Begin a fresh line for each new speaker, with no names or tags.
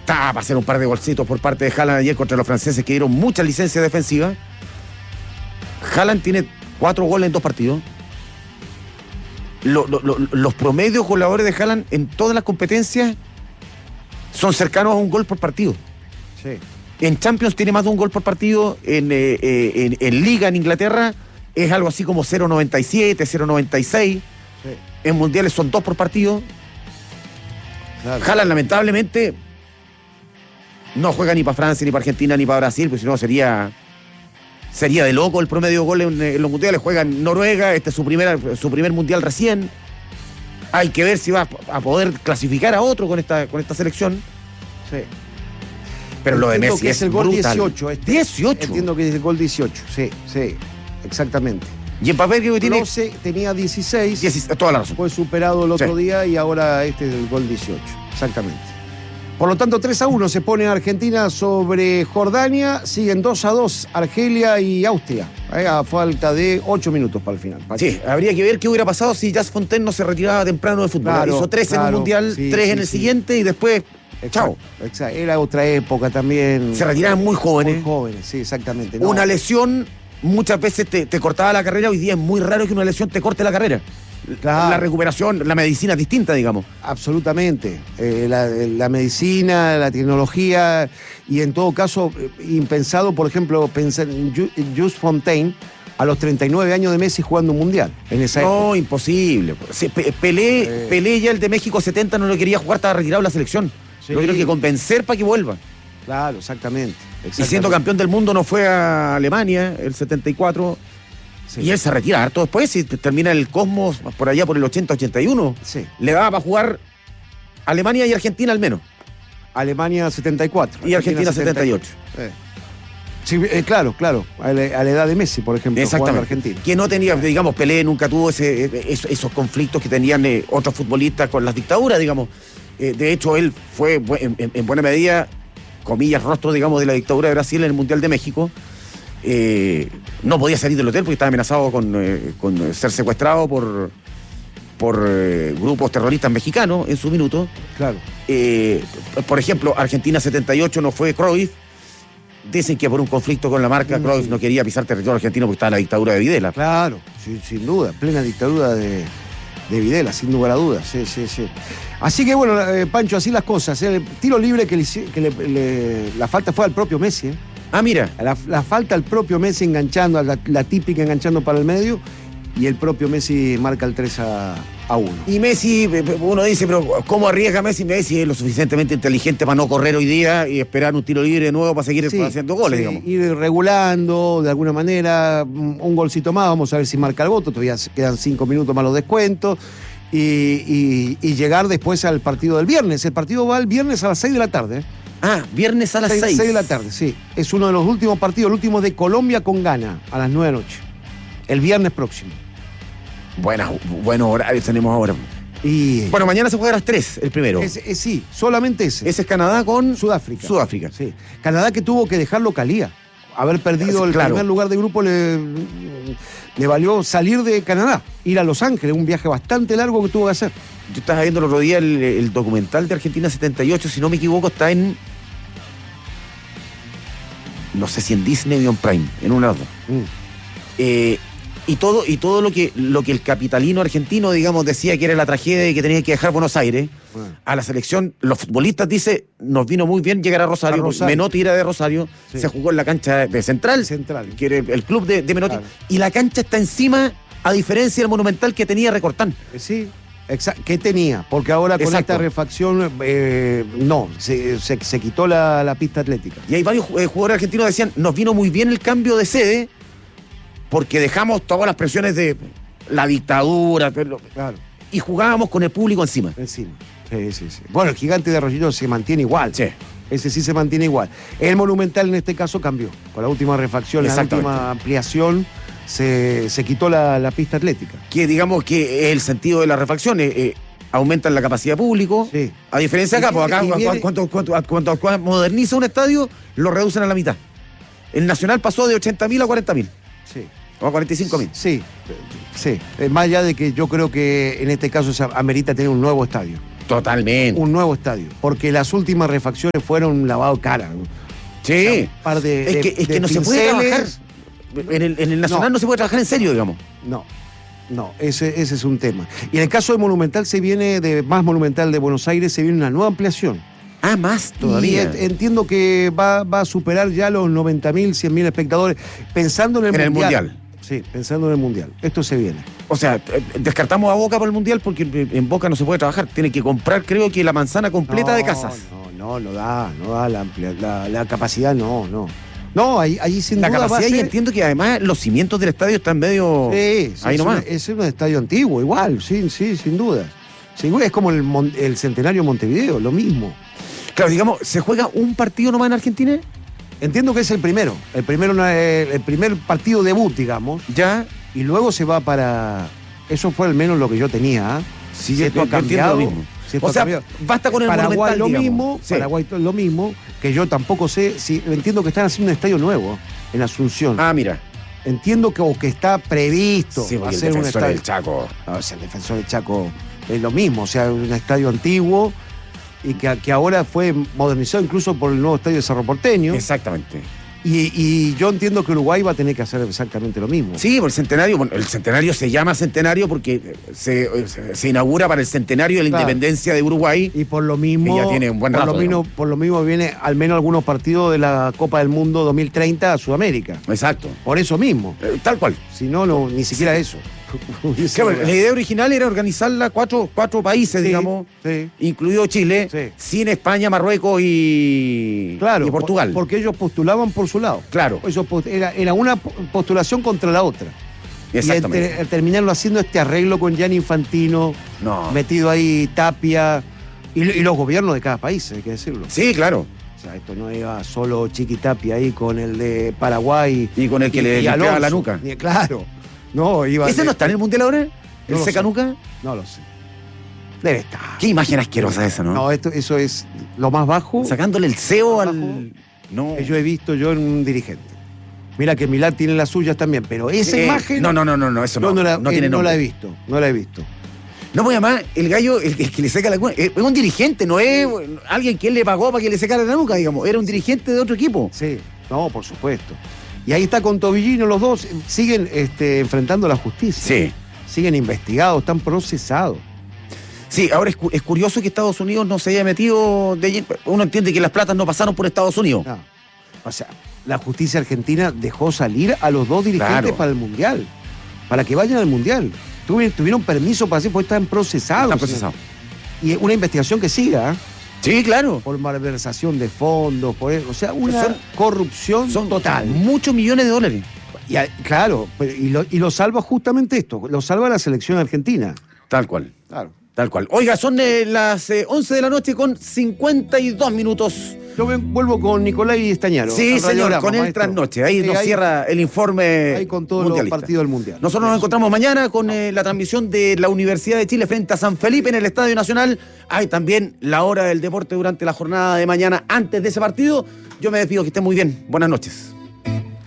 Estaba para hacer un par de golcitos por parte de Haaland ayer contra los franceses que dieron muchas licencias defensivas. Haaland tiene 4 goles en 2 partidos. Los promedios goleadores de Haaland en todas las competencias son cercanos a un gol por partido.
Sí.
En Champions tiene más de un gol por partido. En Liga, en Inglaterra, es algo así como 0.97, 0.96.
Sí.
En Mundiales son 2 por partido.
Claro.
Haaland, lamentablemente, no juega ni para Francia, ni para Argentina, ni para Brasil, porque si no sería de loco el promedio de goles en los mundiales. Juega en Noruega, este es su primer mundial recién. Hay que ver si va a poder clasificar a otro con esta selección.
Sí.
Pero lo de
Entiendo
Messi
que es el gol
brutal.
18.
18.
Entiendo que es el gol 18. Sí, exactamente.
Y en papel creo que tiene...
Klose tenía 16.
Toda la razón.
Fue superado el otro
Sí.
día y ahora este es el gol 18. Exactamente. Por lo tanto, 3-1 se pone Argentina sobre Jordania. Siguen 2-2 Argelia y Austria. A falta de 8 minutos para el final.
Sí, habría que ver qué hubiera pasado si Jas Fontaine no se retiraba temprano de fútbol.
Claro,
Hizo 3 en un mundial,
sí,
3 en
sí,
el
sí.
siguiente y después, chao.
Exacto. Era otra época también.
Se retiraban muy jóvenes.
Muy jóvenes, sí, exactamente. No.
Una lesión muchas veces te cortaba la carrera. Hoy día es muy raro que una lesión te corte la carrera.
Claro.
La recuperación, la medicina es distinta, digamos.
Absolutamente. La medicina, la tecnología y en todo caso, impensado, por ejemplo, pensar en Just Fontaine a los 39 años de Messi jugando un mundial en esa época.
No, imposible. Sí, Pelé ya el de México 70 no lo quería jugar, estaba retirado de la selección.
Sí.
Lo tuvieron que convencer para que vuelva.
Claro, exactamente.
Y siendo campeón del mundo no fue a Alemania, el 74...
Sí.
Y él se retira harto después y termina en el Cosmos por allá por el 80-81.
Sí.
Le daba para jugar Alemania y Argentina al menos.
Alemania 74.
Y Argentina 78.
Sí, claro. A la edad de Messi, por ejemplo, jugando
Exactamente.
Argentina.
Que no tenía, digamos, Pelé nunca tuvo esos conflictos que tenían otros futbolistas con las dictaduras, digamos. De hecho, él fue en buena medida, comillas, rostro, digamos, de la dictadura de Brasil en el Mundial de México. No podía salir del hotel porque estaba amenazado con ser secuestrado por grupos terroristas mexicanos en su minuto.
Claro.
Por ejemplo, Argentina 78 no fue Cruyff. Dicen que por un conflicto con la marca Cruyff no quería pisar territorio argentino porque estaba la dictadura de Videla.
Claro, sin duda, plena dictadura de Videla, sin lugar a dudas. Sí. Así que bueno, Pancho, así las cosas. El tiro libre la falta fue al propio Messi.
Ah, mira.
La falta al propio Messi enganchando, la típica enganchando para el medio, y el propio Messi marca el 3-1.
Y Messi, uno dice, pero ¿cómo arriesga Messi? Messi es lo suficientemente inteligente para no correr hoy día y esperar un tiro libre de nuevo para seguir haciendo goles, digamos. Ir
regulando de alguna manera, un golcito más, vamos a ver si marca el voto, todavía quedan 5 minutos más los descuentos, y llegar después al partido del viernes. El partido va el viernes a las 6 de la tarde.
Ah, viernes a las 6.
6 de la tarde, sí. Es uno de los últimos partidos, el último de Colombia con Ghana, a las 9 de la noche. El viernes próximo.
Buenos horarios tenemos ahora. Bueno, mañana se juega a las 3, el primero.
Sí, solamente ese.
Ese es Canadá con
Sudáfrica.
Sí.
Canadá que tuvo que dejar localía. Haber perdido el primer lugar de grupo le valió salir de Canadá, ir a Los Ángeles, un viaje bastante largo que tuvo que hacer.
Yo estaba viendo el otro día el documental de Argentina 78, si no me equivoco, está en... No sé si en Disney o en Prime, en una de las dos. Y todo lo que el capitalino argentino, digamos, decía que era la tragedia y que tenía que dejar Buenos Aires, a la selección, los futbolistas dicen, nos vino muy bien llegar a Rosario. Menotti era de Rosario, se jugó en la cancha de Central, que era el club de Menotti, y la cancha está encima, a diferencia del Monumental que tenía Recortán.
Sí. ¿Qué tenía? Porque ahora con esta refacción, se quitó la pista atlética.
Y hay varios jugadores argentinos que decían, nos vino muy bien el cambio de sede, porque dejamos todas las presiones de la dictadura, y jugábamos con el público encima.
Sí. Bueno, el Gigante de Arroyito se mantiene igual.
Sí.
Ese sí se mantiene igual. El Monumental en este caso cambió. Con la última refacción, la última ampliación, se quitó la pista atlética.
Que digamos que es el sentido de la refacción. Aumentan la capacidad de público.
Sí.
A diferencia de acá, cuando moderniza un estadio, lo reducen a la mitad. El Nacional pasó de 80.000 a 40.000.
Sí.
O a 45.000.
Sí. Más allá de que yo creo que en este caso amerita tener un nuevo estadio.
Totalmente.
un nuevo estadio. Porque las últimas refacciones fueron un lavado de cara, ¿no?
Sí.
O sea, un par
Es que no se puede trabajar. En el Nacional no se puede trabajar en serio, digamos.
No, ese es un tema. Y en el caso de Monumental más Monumental de Buenos Aires, se viene una nueva ampliación.
Ah, más todavía.
Y entiendo que va a superar ya los 90.000, 100.000 espectadores, pensando en el Mundial. Sí, pensando en el Mundial. Esto se viene.
O sea, descartamos a Boca por el Mundial porque en Boca no se puede trabajar. Tiene que comprar, creo que la manzana completa de casas.
No da la capacidad, no. No, allí sin
la
duda
capacidad,
va a ser...
y entiendo que además los cimientos del estadio están medio ahí nomás.
Es un estadio antiguo, igual, sí, sin duda. Sí, es como el Centenario de Montevideo, lo mismo.
Claro, digamos, ¿se juega un partido nomás en Argentina?
Entiendo que es el primer partido debut, digamos.
Ya.
Y luego se va para... Eso fue al menos lo que yo tenía.
Sí, esto ha cambiado. Lo mismo.
O sea, basta con el
Paraguay
lo
digamos.
mismo, sí. Paraguay lo mismo, que yo tampoco sé, si entiendo que están haciendo un estadio nuevo en Asunción.
Ah, mira.
Entiendo que está previsto
sí, hacer un estadio del Chaco.
No, o sea, el Defensor del Chaco es lo mismo, o sea, un estadio antiguo y que ahora fue modernizado incluso por el nuevo estadio de Cerro Porteño.
Exactamente.
Y yo entiendo que Uruguay va a tener que hacer exactamente lo mismo.
Sí, por el centenario. Bueno, el centenario se llama centenario porque se inaugura para el centenario de la independencia de Uruguay.
Y por lo mismo,
ya tiene un buen rato,
por lo mismo viene al menos algunos partidos de la Copa del Mundo 2030 a Sudamérica.
Exacto.
Por eso mismo.
Tal cual.
Si no, ni siquiera eso.
Claro, la idea original era organizarla cuatro países,
sí,
digamos,
sí.
incluido Chile, sí. Sin España, Marruecos y Portugal.
Porque ellos postulaban por su lado.
Claro.
Era una postulación contra la otra.
Exactamente.
Y terminarlo haciendo este arreglo con Gianni Infantino, metido ahí Tapia, y los gobiernos de cada país, hay que decirlo.
Sí, claro.
O sea, esto no iba solo Chiqui Tapia ahí con el de Paraguay.
Y con el que le limpiaba la nuca.
Claro. No,
¿Ese no está en el Mundial ahora? ¿El secanuca?
No lo sé. Debe estar.
Qué imagen asquerosa esa, ¿no?
No, eso es lo más bajo.
Sacándole el CEO al...
No. Que yo he visto en un dirigente. Mira que Milán tiene las suyas también, pero esa imagen...
No, eso no tiene nombre.
No la he visto.
No, pues además, el gallo, el que le seca la nuca, es un dirigente, no es alguien que él le pagó para que le secara la nuca, digamos. Era un dirigente de otro equipo.
Sí, no, por supuesto. Y ahí está con Tobillino, los dos siguen enfrentando la justicia.
Sí.
Siguen investigados, están procesados.
Sí, ahora es curioso que Estados Unidos no se haya metido de allí. Uno entiende que las platas no pasaron por Estados Unidos.
No. O sea, la justicia argentina dejó salir a los dos dirigentes para el Mundial. Para que vayan al Mundial. Tuvieron permiso para hacer, porque están procesados.
Están procesados.
Y una investigación que siga.
Sí, claro.
Por malversación de fondos, o sea, una corrupción total.
Muchos millones de dólares.
Claro, y lo salva justamente esto, lo salva la selección argentina.
Tal cual.
Claro.
Tal cual. Oiga, son las 11 de la noche con 52 minutos.
Yo vuelvo con Nicolai Estañaro.
Sí, señor, con el trasnoche. Ahí nos cierra el informe.
Ahí con todos los partidos del Mundial.
Nosotros nos encontramos mañana con la transmisión de la Universidad de Chile frente a San Felipe en el Estadio Nacional. Hay también la hora del deporte durante la jornada de mañana antes de ese partido. Yo me despido, que estén muy bien. Buenas noches.